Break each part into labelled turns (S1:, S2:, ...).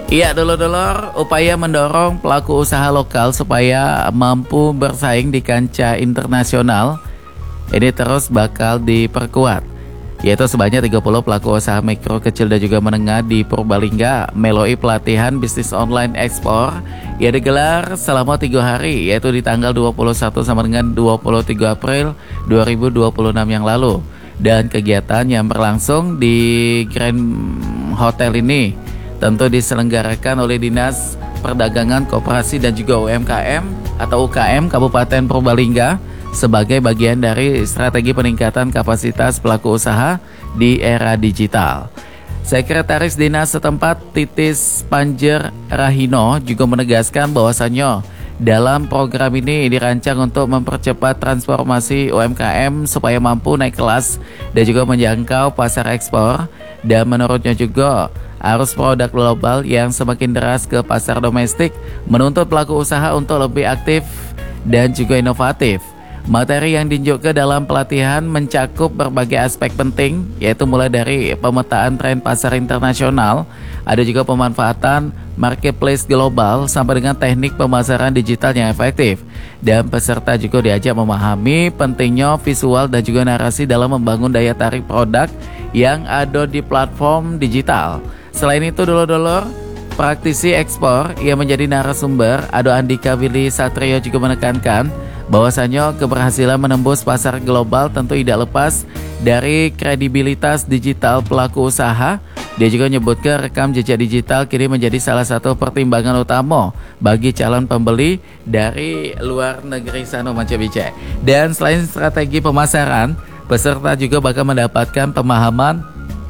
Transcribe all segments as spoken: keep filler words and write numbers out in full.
S1: Iya, dulur-dulur, upaya mendorong pelaku usaha lokal supaya mampu bersaing di kancah internasional ini terus bakal diperkuat. Yaitu sebanyak tiga puluh pelaku usaha mikro, kecil, dan juga menengah di Purbalingga melalui pelatihan bisnis online ekspor yang digelar selama tiga hari, yaitu di tanggal dua puluh satu sampai dengan dua puluh tiga April dua ribu dua puluh enam yang lalu. Dan kegiatan yang berlangsung di Grand Hotel ini tentu diselenggarakan oleh Dinas Perdagangan, Koperasi, dan juga U M K M atau U K M Kabupaten Purbalingga sebagai bagian dari strategi peningkatan kapasitas pelaku usaha di era digital. Sekretaris Dinas setempat Titis Panjer Rahino juga menegaskan bahwasannya dalam program ini dirancang untuk mempercepat transformasi U M K M supaya mampu naik kelas dan juga menjangkau pasar ekspor, dan menurutnya juga arus produk global yang semakin deras ke pasar domestik menuntut pelaku usaha untuk lebih aktif dan juga inovatif. Materi yang diunjukkan dalam pelatihan mencakup berbagai aspek penting, yaitu mulai dari pemetaan tren pasar internasional, ada juga pemanfaatan marketplace global, sampai dengan teknik pemasaran digital yang efektif. Dan peserta juga diajak memahami pentingnya visual dan juga narasi dalam membangun daya tarik produk yang ada di platform digital. Selain itu, dulur-dulur, praktisi ekspor yang menjadi narasumber Ado Andika Willy Satrio juga menekankan bahwasanya keberhasilan menembus pasar global tentu tidak lepas dari kredibilitas digital pelaku usaha. Dia juga menyebutkan rekam jejak digital kini menjadi salah satu pertimbangan utama bagi calon pembeli dari luar negeri sana Manca Bice. Dan selain strategi pemasaran, peserta juga bakal mendapatkan pemahaman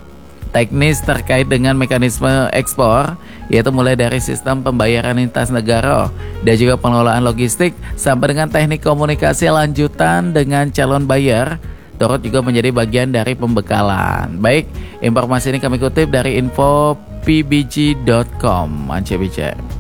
S1: teknis terkait dengan mekanisme ekspor, yaitu mulai dari sistem pembayaran lintas negara dan juga pengelolaan logistik sampai dengan teknik komunikasi lanjutan dengan calon buyer, turut juga menjadi bagian dari pembekalan. Baik, informasi ini kami kutip dari info p b g dot com. Manca Bice.